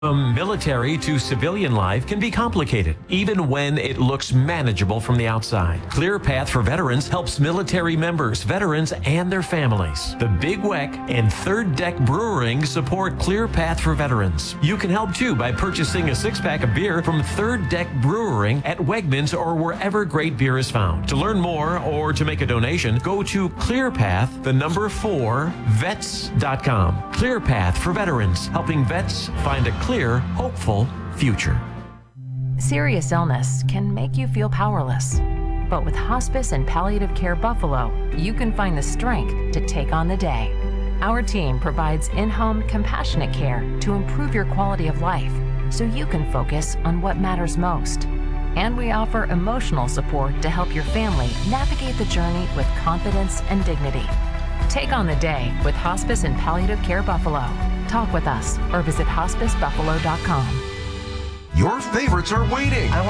From military to civilian life can be complicated, even when it looks manageable from the outside. Clear Path for Veterans helps military members, veterans, and their families. The Big Weck and Third Deck Brewing support Clear Path for Veterans. You can help too by purchasing a 6-pack of beer from Third Deck Brewing at Wegmans or wherever great beer is found. To learn more or to make a donation, go to clearpath4vets.com. Clear Path for Veterans, helping vets find a clear, hopeful future. Serious illness can make you feel powerless. But with Hospice and Palliative Care Buffalo, you can find the strength to take on the day. Our team provides in-home compassionate care to improve your quality of life so you can focus on what matters most. And we offer emotional support to help your family navigate the journey with confidence and dignity. Take on the day with Hospice and Palliative Care Buffalo. Talk with us or visit hospicebuffalo.com. Your favorites are waiting.